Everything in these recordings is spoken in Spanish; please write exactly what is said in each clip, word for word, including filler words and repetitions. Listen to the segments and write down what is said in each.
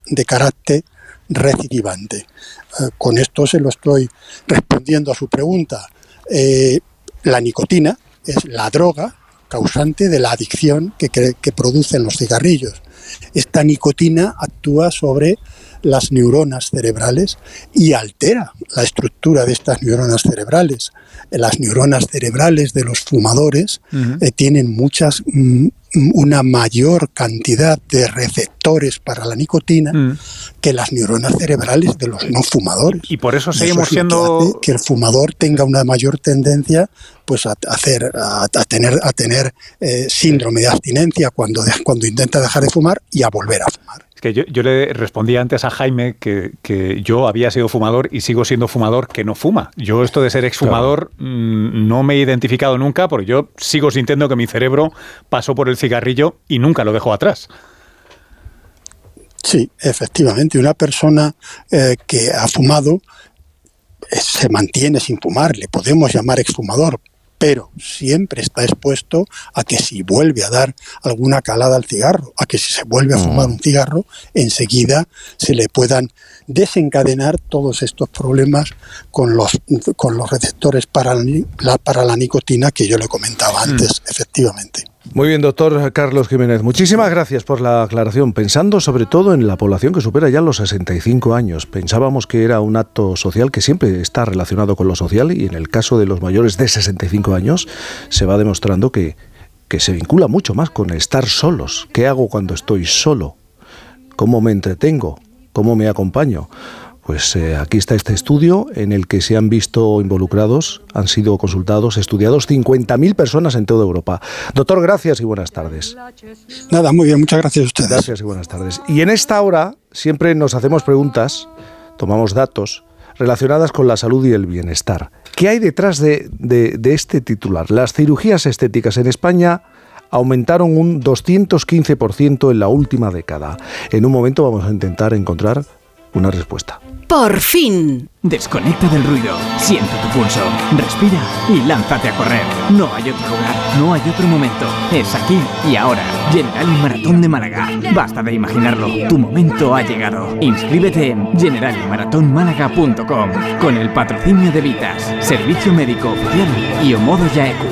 de carácter recidivante. Eh, con esto se lo estoy respondiendo a su pregunta. Eh, la nicotina es la droga causante de la adicción que, que, que producen los cigarrillos. Esta nicotina actúa sobre las neuronas cerebrales y altera la estructura de estas neuronas cerebrales. Las neuronas cerebrales de los fumadores uh-huh. eh, tienen muchas, mm, una mayor cantidad de receptores para la nicotina uh-huh. que las neuronas cerebrales de los no fumadores. Y por eso y seguimos eso es siendo... lo que hace que el fumador tenga una mayor tendencia pues a hacer a, a tener a tener eh, síndrome de abstinencia cuando de, cuando intenta dejar de fumar y a volver a fumar. Que yo, yo le respondí antes a Jaime que, que yo había sido fumador y sigo siendo fumador que no fuma. Yo esto de ser exfumador claro. mmm, no me he identificado nunca porque yo sigo sintiendo que mi cerebro pasó por el cigarrillo y nunca lo dejó atrás. Sí, efectivamente. Una persona eh, que ha fumado eh, se mantiene sin fumar. Le podemos llamar exfumador, pero siempre está expuesto a que si vuelve a dar alguna calada al cigarro, a que si se vuelve a fumar un cigarro, enseguida se le puedan desencadenar todos estos problemas con los, con los receptores para la, para la nicotina que yo le comentaba antes, mm. efectivamente. Muy bien, doctor Carlos Jiménez. Muchísimas gracias por la aclaración. Pensando sobre todo en la población que supera ya los sesenta y cinco años. Pensábamos que era un acto social que siempre está relacionado con lo social y en el caso de los mayores de sesenta y cinco años se va demostrando que, que se vincula mucho más con estar solos. ¿Qué hago cuando estoy solo? ¿Cómo me entretengo? ¿Cómo me acompaño? Pues eh, aquí está este estudio en el que se han visto involucrados, han sido consultados, estudiados cincuenta mil personas en toda Europa. Doctor, gracias y buenas tardes. Nada, muy bien, muchas gracias a ustedes. Gracias y buenas tardes. Y en esta hora siempre nos hacemos preguntas, tomamos datos relacionadas con la salud y el bienestar. ¿Qué hay detrás de, de, de este titular? Las cirugías estéticas en España aumentaron un doscientos quince por ciento en la última década. En un momento vamos a intentar encontrar una respuesta. ¡Por fin! Desconecta del ruido, siente tu pulso, respira y lánzate a correr. No hay otro lugar, no hay otro momento. Es aquí y ahora. Generali Maratón de Málaga. Basta de imaginarlo, tu momento ha llegado. Inscríbete en generali maratón málaga punto com con el patrocinio de Vitas, Servicio Médico Oficial y Omodo Yaeku.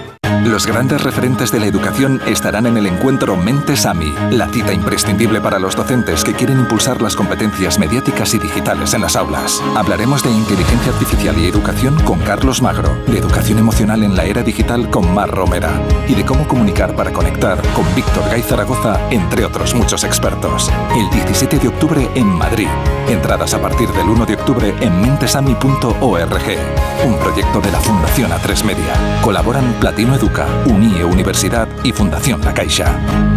Los grandes referentes de la educación estarán en el encuentro Mentes A M I, la cita imprescindible para los docentes que quieren impulsar las competencias mediáticas y digitales en las aulas. Hablaremos de inteligencia artificial y educación con Carlos Magro, de educación emocional en la era digital con Mar Romera y de cómo comunicar para conectar con Víctor Gay Zaragoza, entre otros muchos expertos. El diecisiete de octubre en Madrid. Entradas a partir del uno de octubre en mentes a m i punto org. Un proyecto de la Fundación A tres Media. Colaboran Platino Educa, Unie Universidad y Fundación La Caixa.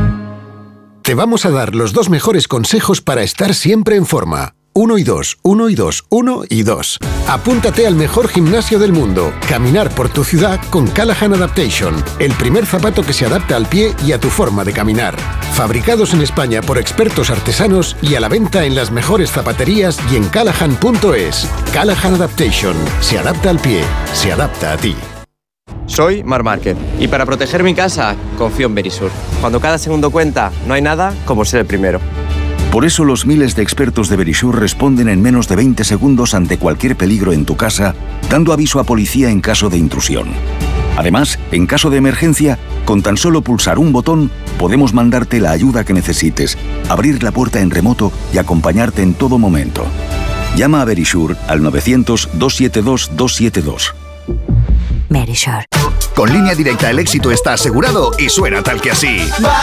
Te vamos a dar los dos mejores consejos para estar siempre en forma. Uno y dos, uno y dos, uno y dos. Apúntate al mejor gimnasio del mundo. Caminar por tu ciudad con Callahan Adaptation. El primer zapato que se adapta al pie y a tu forma de caminar. Fabricados en España por expertos artesanos y a la venta en las mejores zapaterías y en callahan punto es. Callahan Adaptation. Se adapta al pie. Se adapta a ti. Soy Mar Márquez y para proteger mi casa confío en Verisur. Cuando cada segundo cuenta, no hay nada como ser el primero. Por eso los miles de expertos de Verisur responden en menos de veinte segundos ante cualquier peligro en tu casa, dando aviso a policía en caso de intrusión. Además, en caso de emergencia, con tan solo pulsar un botón, podemos mandarte la ayuda que necesites, abrir la puerta en remoto y acompañarte en todo momento. Llama a Verisur al novecientos, doscientos setenta y dos, doscientos setenta y dos. Verisur. Con Línea Directa el éxito está asegurado y suena tal que así.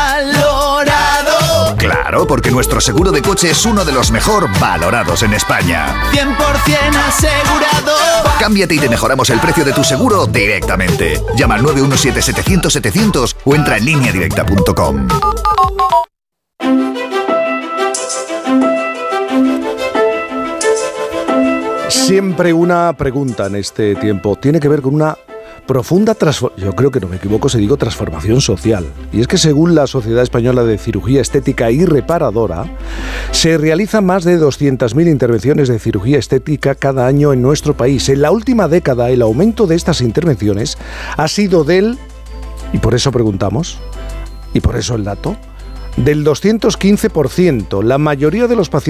¡Valorado! Claro, porque nuestro seguro de coche es uno de los mejor valorados en España. cien por ciento asegurado. Cámbiate y te mejoramos el precio de tu seguro directamente. Llama al nueve uno siete, setecientos, setecientos o entra en línea directa punto com. Siempre una pregunta en este tiempo. Tiene que ver con una profunda transformación, yo creo que no me equivoco si digo transformación social. Y es que según la Sociedad Española de Cirugía Estética y Reparadora, se realizan más de doscientas mil intervenciones de cirugía estética cada año en nuestro país. En la última década, el aumento de estas intervenciones ha sido del, y por eso preguntamos, y por eso el dato, del doscientos quince por ciento. La mayoría de los pacientes